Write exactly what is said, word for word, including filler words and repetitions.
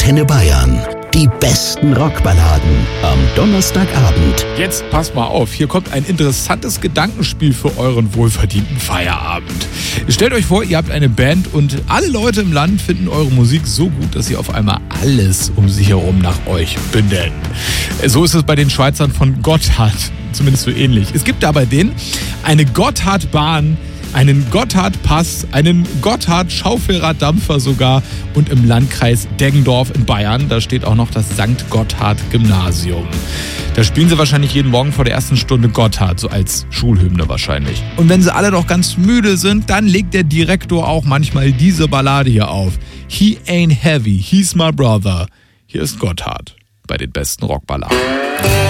Antenne Bayern. Die besten Rockballaden am Donnerstagabend. Jetzt passt mal auf, hier kommt ein interessantes Gedankenspiel für euren wohlverdienten Feierabend. Stellt euch vor, ihr habt eine Band und alle Leute im Land finden eure Musik so gut, dass sie auf einmal alles um sich herum nach euch benennen. So ist es bei den Schweizern von Gotthard, zumindest so ähnlich. Es gibt da bei denen eine Gotthardbahn, einen Gotthardpass, einen Gotthard-Schaufelraddampfer sogar und im Landkreis Deggendorf in Bayern, da steht auch noch das Sankt Gotthard-Gymnasium. Da spielen sie wahrscheinlich jeden Morgen vor der ersten Stunde Gotthard, so als Schulhymne wahrscheinlich. Und wenn sie alle doch ganz müde sind, dann legt der Direktor auch manchmal diese Ballade hier auf. He ain't heavy, he's my brother. Hier ist Gotthard bei den besten Rockballaden.